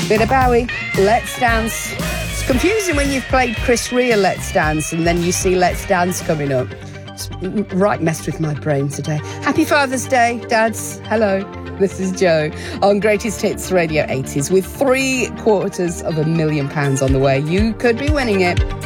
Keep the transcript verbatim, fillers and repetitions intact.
Bit of Bowie, Let's Dance. It's confusing when you've played Chris Rea Let's Dance and then you see Let's Dance coming up. It's right messed with my brain today. Happy Father's Day, dads. Hello, this is Jo on Greatest Hits Radio eighties with three quarters of a million pounds on the way. You could be winning it.